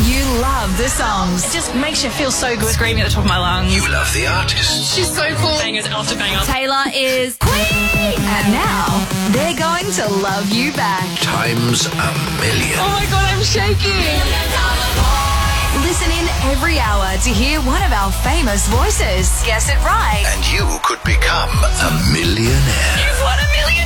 You love the songs. It just makes you feel so good screaming at the top of my lungs. You love the artists. She's so cool. Bangers after bangers. Taylor is Queen. And now they're going to love you back. Times a million. Oh my God, I'm shaking. Listen in every hour to hear one of our famous voices. Guess it right. And you could become a millionaire. You've won $1 million.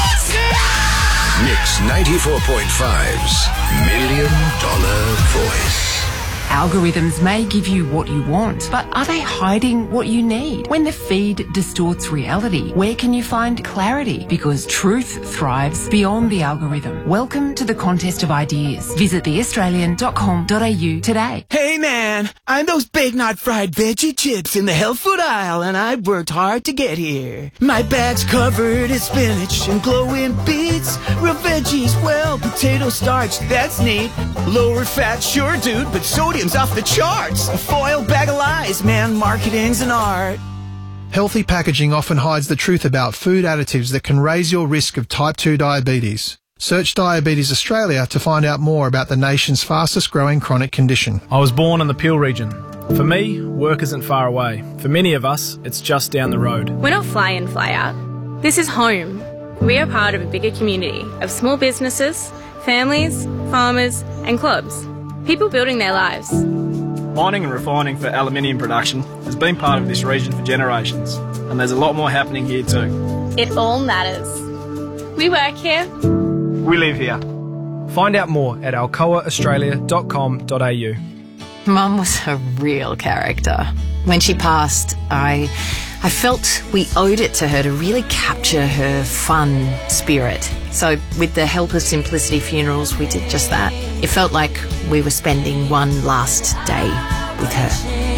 Mix 94.5's $1 Million Voice. Algorithms may give you what you want, but are they hiding what you need? When the feed distorts reality, where can you find clarity? Because truth thrives beyond the algorithm. Welcome to the contest of ideas. Visit theaustralian.com.au today. Hey man, I'm those Big Knot fried veggie chips in the health food aisle, and I worked hard to get here. My bag's covered in spinach and glowing beets, real veggies, well, potato starch, that's neat. Lower fat, sure dude, but sodium's off the charts. A foil bag of lies, man, marketing's an art. Healthy packaging often hides the truth about food additives that can raise your risk of type 2 diabetes. Search Diabetes Australia to find out more about the nation's fastest growing chronic condition. I was born in the Peel region. For me, work isn't far away. For many of us, it's just down the road. We're not fly in, fly out. This is home. We are part of a bigger community of small businesses, families, farmers and clubs. People building their lives. Mining and refining for aluminium production has been part of this region for generations, and there's a lot more happening here too. It all matters. We work here. We live here. Find out more at alcoaaustralia.com.au. Mum was a real character. When she passed, I felt we owed it to her to really capture her fun spirit. So with the help of Simplicity Funerals, we did just that. It felt like we were spending one last day with her.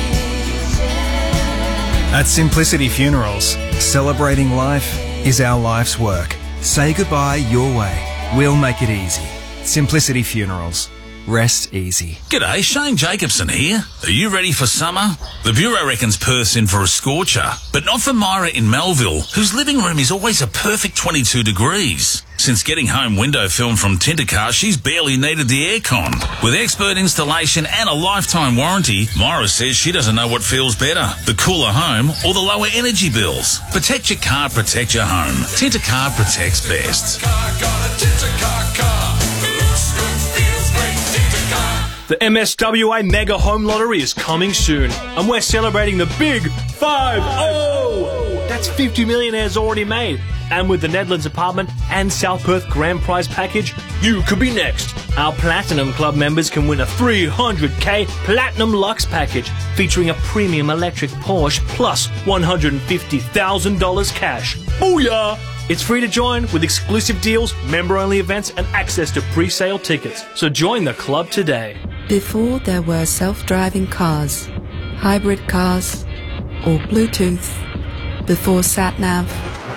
At Simplicity Funerals, celebrating life is our life's work. Say goodbye your way. We'll make it easy. Simplicity Funerals. Rest easy. G'day, Shane Jacobson here. Are you ready for summer? The Bureau reckons Perth's in for a scorcher, but not for Myra in Melville, whose living room is always a perfect 22 degrees. Since getting home window film from Tintercar, she's barely needed the aircon. With expert installation and a lifetime warranty, Myra says she doesn't know what feels better, the cooler home or the lower energy bills. Protect your car, protect your home. Tintercar protects best. The MSWA Mega Home Lottery is coming soon, and we're celebrating the Big 5-0! That's 50 millionaires already made. And with the Nedlands Apartment and South Perth Grand Prize package, you could be next. Our Platinum Club members can win a $300k Platinum Lux package featuring a premium electric Porsche plus $150,000 cash. Booyah! It's free to join with exclusive deals, member-only events and access to pre-sale tickets. So join the club today. Before there were self-driving cars, hybrid cars, or Bluetooth, before sat-nav,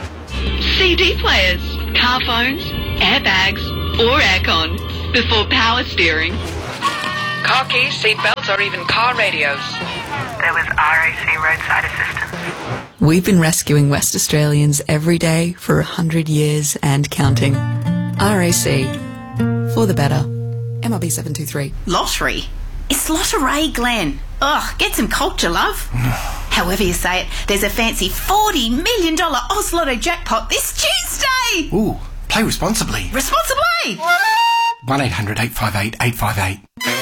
CD players, car phones, airbags, or aircon, before power steering, car keys, seat belts, or even car radios. There was RAC roadside assistance. We've been rescuing West Australians every day for 100 years and counting. RAC. For the better. MLB 723. Lottery? It's Lotteray, Glenn. Ugh, get some culture, love. However you say it, there's a fancy $40 million Oz Lotto jackpot this Tuesday. Ooh, play responsibly. Responsibly! 1-800-858-858.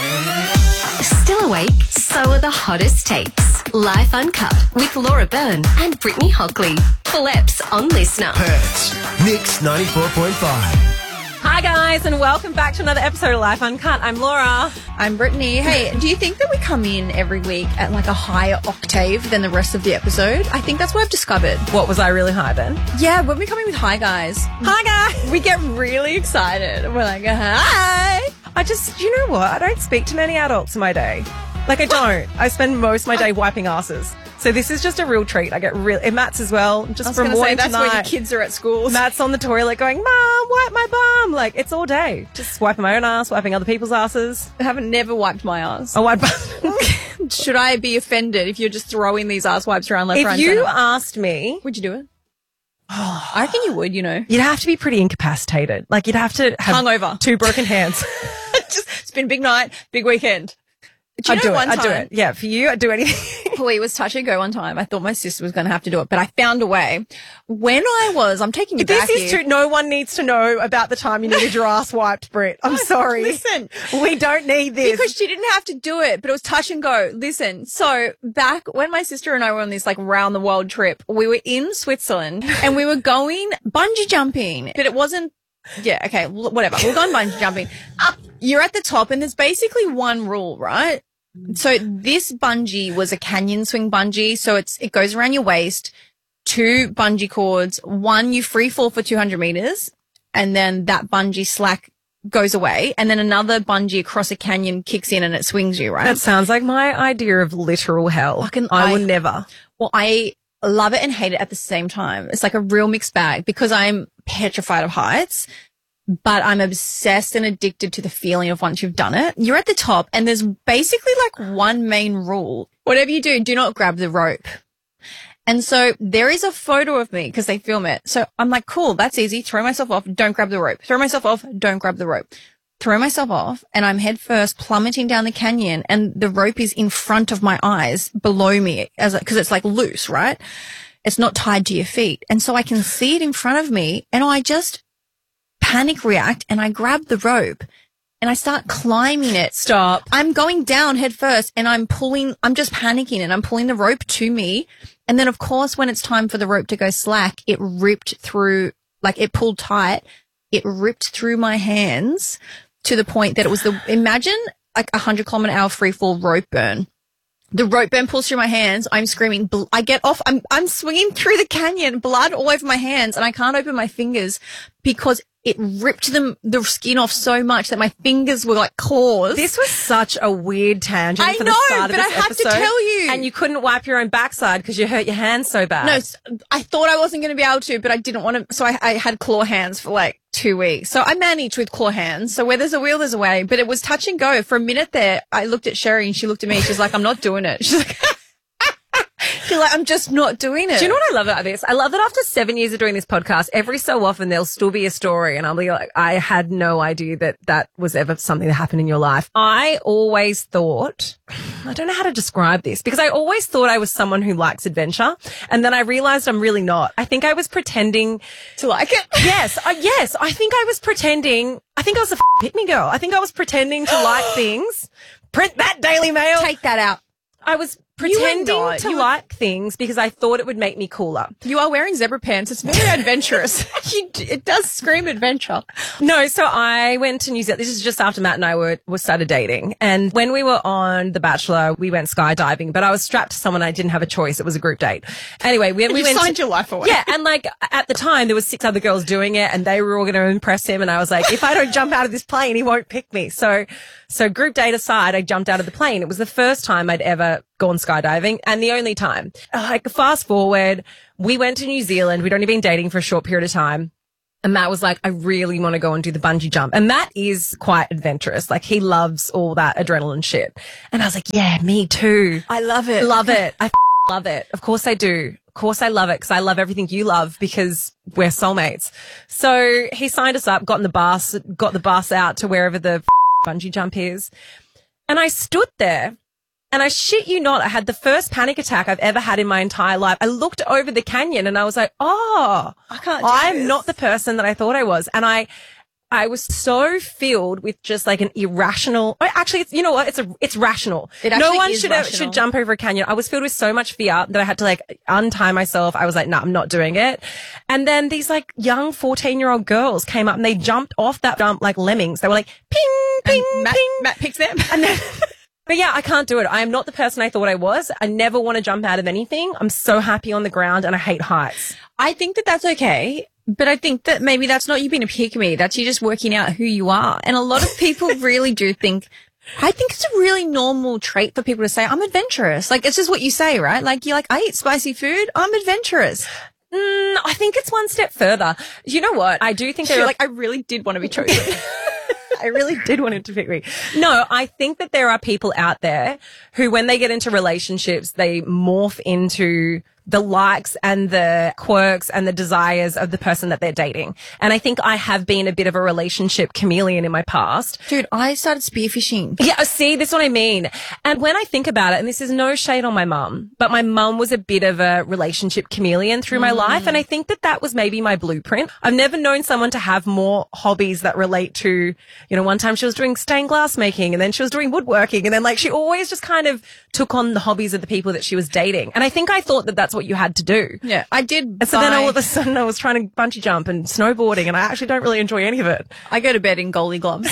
Still awake? So are the hottest takes. Life Uncut with Laura Byrne and Brittany Hockley. Full eps on Listener. Perth's Mix 94.5. Hi guys, and welcome back to another episode of Life Uncut. I'm Laura. I'm Brittany. Hey, do you think that we come in every week at like a higher octave than the rest of the episode? I think that's what I've discovered. What, was I really high then? Yeah, when we come in with hi guys. Hi guys! We get really excited. We're like, hi! You know what? I don't speak to many adults in my day. Like, I don't. I spend most of my day wiping asses. So this is just a real treat. I get real, and Matt's as well. Just from morning to night. That's when your kids are at school. Matt's on the toilet going, Mom, wipe my bum. Like, it's all day. Just wiping my own ass, wiping other people's asses. I haven't never wiped my ass. I wipe. Should I be offended if you're just throwing these ass wipes around left, right, and center? If you center? asked me, would you do it? I reckon you would, you know. You'd have to be pretty incapacitated. Like, you'd have to have hungover, 2 broken hands. It's been a big night, big weekend. Do you know one I'd do time- it. Yeah, for you, I'd do anything. It was touch and go one time. I thought my sister was going to have to do it, but I found a way. I'm taking you back This is here. true. No one needs to know about the time you needed your ass wiped, Britt. I'm sorry. Listen. We don't need this. Because she didn't have to do it, but it was touch and go. Listen, so back when my sister and I were on this like round the world trip, we were in Switzerland and we were going bungee jumping, but it wasn't, whatever. We're going bungee jumping. You're at the top and there's basically one rule, right? So this bungee was a canyon swing bungee. So it goes around your waist, 2 bungee cords, one you free fall for 200 meters and then that bungee slack goes away and then another bungee across a canyon kicks in and it swings you, right? That sounds like my idea of literal hell. I would never. Well, I love it and hate it at the same time. It's like a real mixed bag because I'm petrified of heights. But I'm obsessed and addicted to the feeling of once you've done it. You're at the top and there's basically like one main rule. Whatever you do not grab the rope. And so there is a photo of me because they film it. So I'm like, cool, that's easy. Throw myself off, don't grab the rope. Throw myself off, don't grab the rope. Throw myself off and I'm head first plummeting down the canyon and the rope is in front of my eyes below me because it's like loose, right? It's not tied to your feet. And so I can see it in front of me and I just panic react and I grab the rope and I start climbing it. Stop. I'm going down head first and I'm just panicking and I'm pulling the rope to me. And then of course, when it's time for the rope to go slack, it ripped through, like it pulled tight. It ripped through my hands to the point that it was imagine like 100km/h free fall rope burn. The rope burn pulls through my hands. I'm screaming. I get off. I'm swinging through the canyon, blood all over my hands, and I can't open my fingers because it ripped the skin off so much that my fingers were like claws. This was such a weird tangent I for know, the start of but this I have episode. to tell you. And you couldn't wipe your own backside because you hurt your hands so bad. No, I thought I wasn't going to be able to, but I didn't want to. So I had claw hands for like 2 weeks. So I managed with claw hands. So where there's a will, there's a way. But it was touch and go. For a minute there, I looked at Sherry and she looked at me. She's like, I'm not doing it. She's like, I'm just not doing it. Do you know what I love about this? I love that after 7 years of doing this podcast, every so often there'll still be a story and I'll be like, I had no idea that was ever something that happened in your life. I always thought, I don't know how to describe this because I always thought I was someone who likes adventure. And then I realized I'm really not. I think I was pretending to like it. Yes. I think I was pretending. I think I was a pick-me girl. I think I was pretending to like things. Print that, Daily Mail. Take that out. I was pretending to like things because I thought it would make me cooler. You are wearing zebra pants. It's very adventurous. It does scream adventure. No, so I went to New Zealand. This is just after Matt and I were started dating. And when we were on The Bachelor, we went skydiving, but I was strapped to someone. I didn't have a choice. It was a group date. Anyway, we went signed your life away. Yeah. And like at the time there was 6 other girls doing it and they were all going to impress him. And I was like, if I don't jump out of this plane, he won't pick me. So group date aside, I jumped out of the plane. It was the first time I'd ever gone skydiving and the only time. Like fast forward, we went to New Zealand. We'd only been dating for a short period of time. And Matt was like, I really want to go and do the bungee jump. And Matt is quite adventurous. Like he loves all that adrenaline shit. And I was like, yeah, me too. I love it. Love it. I love it. Of course I do. Of course I love it because I love everything you love because we're soulmates. So he signed us up, got the bus out to wherever the bungee jump is. And I stood there and I shit you not, I had the first panic attack I've ever had in my entire life. I looked over the canyon and I was like, I'm not the person that I thought I was. And I was so filled with just like an irrational, actually, you know what? It's rational. No one should jump over a canyon. I was filled with so much fear that I had to like untie myself. I was like, no, I'm not doing it. And then these like young 14-year-old girls came up and they jumped off that jump like lemmings. They were like, ping, ping, ping. Matt picks them. And then, but yeah, I can't do it. I am not the person I thought I was. I never want to jump out of anything. I'm so happy on the ground and I hate heights. I think that that's okay. But I think that maybe that's not you being a pick-me. That's you just working out who you are. And a lot of people really do think, I think it's a really normal trait for people to say, I'm adventurous. Like, it's just what you say, right? Like, you're like, I eat spicy food. I'm adventurous. I think it's one step further. You know what? I do think you're like, I really did want to be chosen. I really did want him to pick me. No, I think that there are people out there who, when they get into relationships, they morph into the likes and the quirks and the desires of the person that they're dating. And I think I have been a bit of a relationship chameleon in my past. Dude, I started spearfishing. Yeah, see, this is what I mean. And when I think about it, and this is no shade on my mum, but my mum was a bit of a relationship chameleon through my life. And I think that was maybe my blueprint. I've never known someone to have more hobbies that relate to, one time she was doing stained glass making and then she was doing woodworking. And then like she always just kind of took on the hobbies of the people that she was dating. And I think I thought that that's what you had to do. Yeah, I did. And so then all of a sudden I was trying to bungee jump and snowboarding and I actually don't really enjoy any of it. I go to bed in goalie gloves.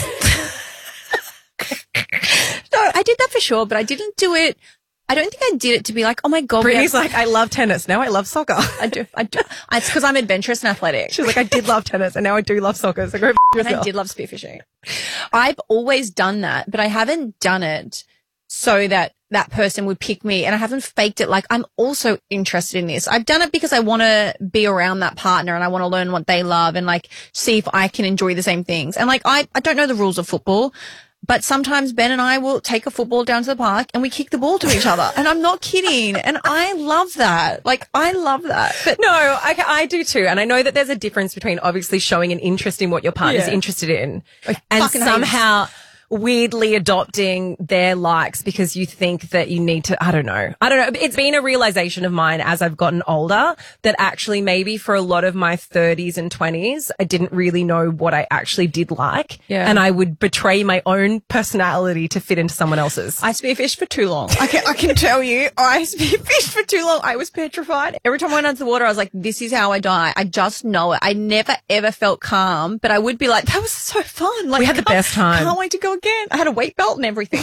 No, I did that for sure, but I didn't do it. I don't think I did it to be like, oh my God. Brittany's like, I love tennis. Now I love soccer. I do. It's because I'm adventurous and athletic. She's like, I did love tennis and now I do love soccer. So go yourself. And I did love spearfishing. I've always done that, but I haven't done it so that that person would pick me, and I haven't faked it like I'm also interested in this. I've done it because I want to be around that partner and I want to learn what they love and like see if I can enjoy the same things. And like I don't know the rules of football, but sometimes Ben and I will take a football down to the park and we kick the ball to each other. And I'm not kidding. And I love that. Like, I love that. But no, I do too. And I know that there's a difference between obviously showing an interest in what your partner's interested in and somehow weirdly adopting their likes because you think that you need to, I don't know. It's been a realization of mine as I've gotten older that actually maybe for a lot of my 30s and 20s, I didn't really know what I actually did like. Yeah. And I would betray my own personality to fit into someone else's. I spearfished for too long. I can tell you, I spearfished for too long. I was petrified. Every time I went under the water, I was like, this is how I die. I just know it. I never ever felt calm, but I would be like, that was so fun. Like, we had the best time. Can't wait to go again. I had a weight belt and everything.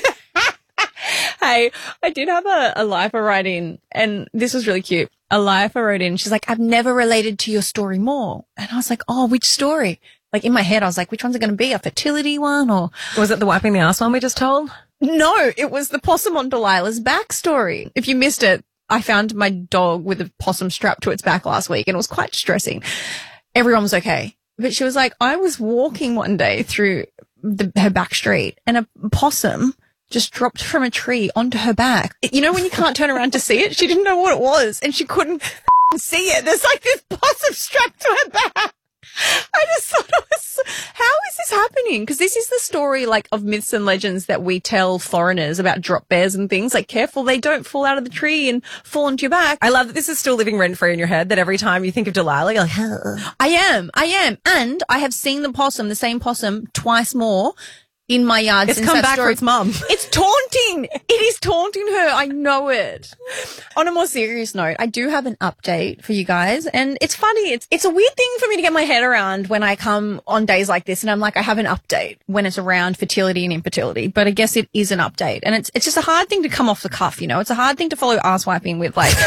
Hey, I did have a lifer write in, and this was really cute. A lifer wrote in. She's like, I've never related to your story more. And I was like, oh, which story? Like in my head, I was like, which one's it going to be? A fertility one or? Was it the wiping the ass one we just told? No, it was the possum on Delilah's backstory. If you missed it, I found my dog with a possum strapped to its back last week and it was quite distressing. Everyone was okay. But she was like, I was walking one day through her back street and a possum just dropped from a tree onto her back. You know when you can't turn around to see it? She didn't know what it was and she couldn't see it. There's like this possum strapped to her back. I just thought it was, how is this happening? Because this is the story like of myths and legends that we tell foreigners about drop bears and things. Like, careful, they don't fall out of the tree and fall onto your back. I love that this is still living rent free in your head, that every time you think of Delilah, you're like, I am. And I have seen the same possum twice more in my yard. It's come back for its mum. It's taunting. It is taunting her. I know it. On a more serious note, I do have an update for you guys. And it's funny. It's a weird thing for me to get my head around when I come on days like this. And I'm like, I have an update when it's around fertility and infertility. But I guess it is an update. And it's just a hard thing to come off the cuff, you know? It's a hard thing to follow ass wiping with, like...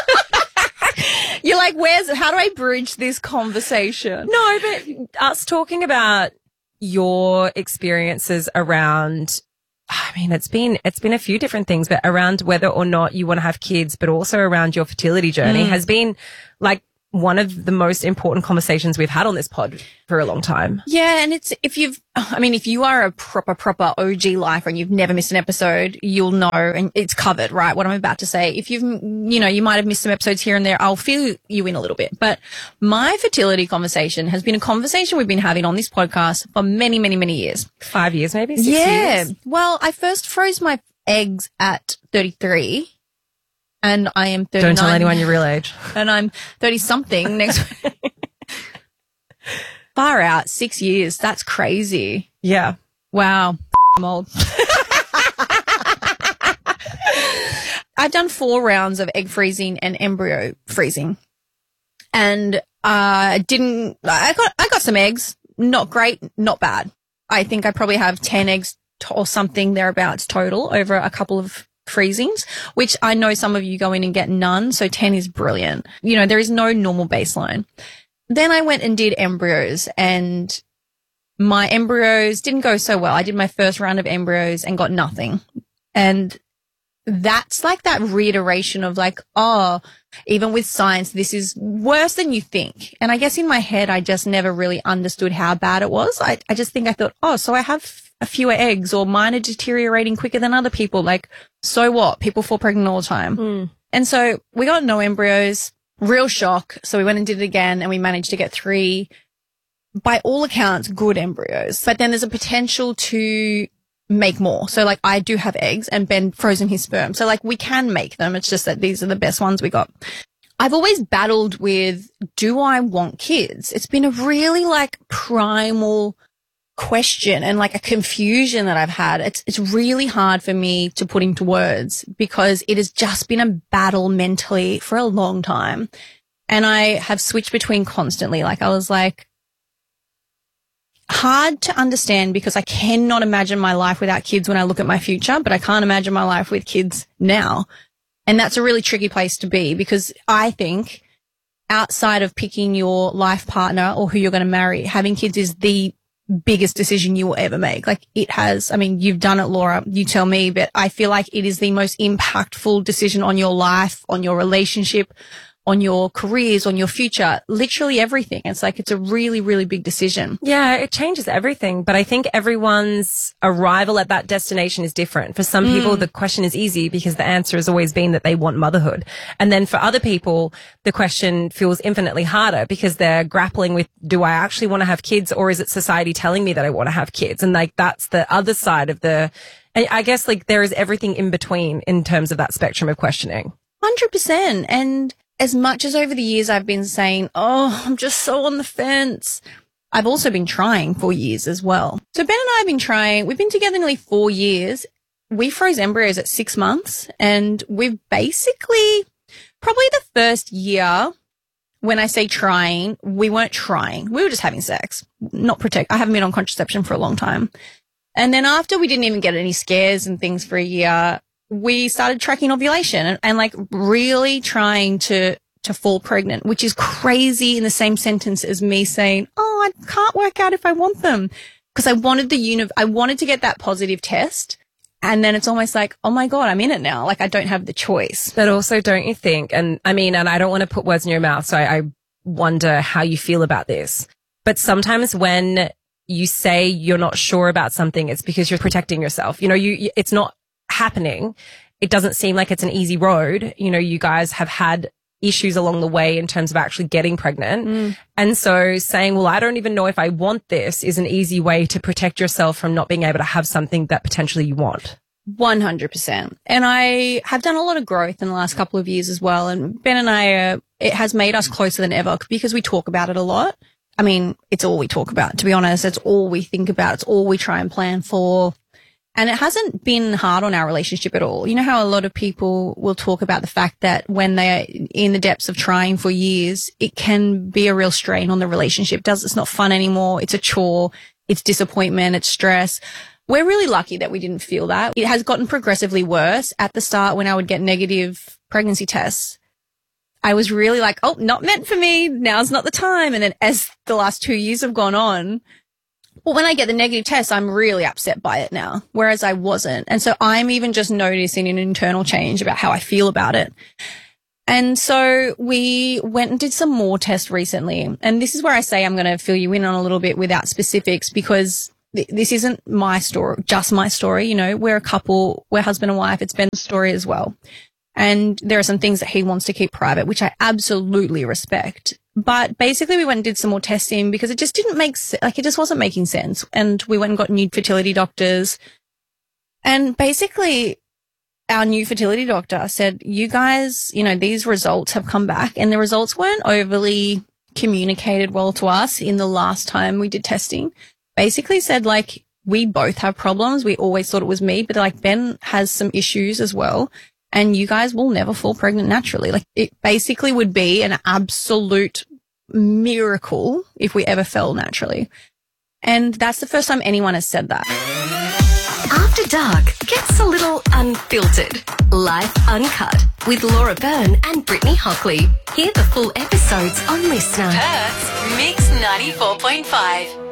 You're like, how do I bridge this conversation? No, but us talking about your experiences around, I mean, it's been a few different things, but around whether or not you want to have kids, but also around your fertility journey has been like one of the most important conversations we've had on this pod for a long time. Yeah. And if you are a proper OG lifer and you've never missed an episode, you'll know, and it's covered, right? What I'm about to say. If you might have missed some episodes here and there, I'll fill you in a little bit. But my fertility conversation has been a conversation we've been having on this podcast for many, many, many years. 5 years, maybe 6 years. Well, I first froze my eggs at 33. And I am 39. Don't tell anyone your real age. And I'm 30-something next week. Far out, 6 years. That's crazy. Yeah. Wow. I'm old. I've done 4 rounds of egg freezing and embryo freezing. And I got some eggs. Not great, not bad. I think I probably have 10 eggs or something thereabouts total over a couple of freezings, which I know some of you go in and get none. So 10 is brilliant. You know, there is no normal baseline. Then I went and did embryos and my embryos didn't go so well. I did my first round of embryos and got nothing. And that's like that reiteration of like, oh, even with science, this is worse than you think. And I guess in my head, I just never really understood how bad it was. I just think I thought, oh, so I have fewer eggs or mine are deteriorating quicker than other people. Like, so what? People fall pregnant all the time. And so we got no embryos, real shock. So we went and did it again and we managed to get 3, by all accounts, good embryos. But then there's a potential to make more. So like I do have eggs and Ben frozen his sperm. So like we can make them. It's just that these are the best ones we got. I've always battled with, do I want kids? It's been a really like primal question and like a confusion that I've had. It's really hard for me to put into words because it has just been a battle mentally for a long time. And I have switched between constantly. Like I was like, hard to understand because I cannot imagine my life without kids when I look at my future, but I can't imagine my life with kids now. And that's a really tricky place to be because I think outside of picking your life partner or who you're going to marry, having kids is the biggest decision you will ever make. Like it has, I mean, you've done it, Laura, you tell me, but I feel like it is the most impactful decision on your life, on your relationship, on your careers, on your future, literally everything. It's like, it's a really, really big decision. Yeah, it changes everything. But I think everyone's arrival at that destination is different. For some people, the question is easy because the answer has always been that they want motherhood. And then for other people, the question feels infinitely harder because they're grappling with, do I actually want to have kids or is it society telling me that I want to have kids? And like, that's the other side of I guess like there is everything in between in terms of that spectrum of questioning. 100%. And as much as over the years I've been saying, oh, I'm just so on the fence, I've also been trying for years as well. So Ben and I have been trying. We've been together nearly 4 years. We froze embryos at 6 months and we've basically probably the first year when I say trying, we weren't trying. We were just having sex, not I haven't been on contraception for a long time. And then after we didn't even get any scares and things for a year, we started tracking ovulation and like really trying to fall pregnant, which is crazy in the same sentence as me saying, oh, I can't work out if I want them because I wanted I wanted to get that positive test. And then it's almost like, oh my God, I'm in it now. Like I don't have the choice. But also don't you think, and I mean, and I don't want to put words in your mouth. So I wonder how you feel about this, but sometimes when you say you're not sure about something, it's because you're protecting yourself. You know, it's not happening. It doesn't seem like it's an easy road. You know, you guys have had issues along the way in terms of actually getting pregnant. And so saying, well, I don't even know if I want this is an easy way to protect yourself from not being able to have something that potentially you want. 100%. And I have done a lot of growth in the last couple of years as well. And Ben and I, it has made us closer than ever because we talk about it a lot. I mean, it's all we talk about, to be honest. It's all we think about. It's all we try and plan for. And it hasn't been hard on our relationship at all. You know how a lot of people will talk about the fact that when they're in the depths of trying for years, it can be a real strain on the relationship. It's not fun anymore. It's a chore. It's disappointment. It's stress. We're really lucky that we didn't feel that. It has gotten progressively worse. At the start, when I would get negative pregnancy tests, I was really like, oh, not meant for me. Now's not the time. And then as the last 2 years have gone on, well, when I get the negative test, I'm really upset by it now, whereas I wasn't. And so I'm even just noticing an internal change about how I feel about it. And so we went and did some more tests recently. And this is where I say I'm going to fill you in on a little bit without specifics because this isn't my story, just my story. You know, we're a couple, we're husband and wife. It's Ben's story as well. And there are some things that he wants to keep private, which I absolutely respect. But basically we went and did some more testing because it just didn't make it just wasn't making sense. And we went and got new fertility doctors. And basically our new fertility doctor said, you guys, you know, these results have come back and the results weren't overly communicated well to us in the last time we did testing. Basically said like, we both have problems. We always thought it was me, but like Ben has some issues as well. And you guys will never fall pregnant naturally. Like it basically would be an absolute miracle if we ever fell naturally. And that's the first time anyone has said that. After Dark gets a little unfiltered. Life Uncut with Laura Byrne and Brittany Hockley. Hear the full episodes on Listener. Perth's Mix 94.5.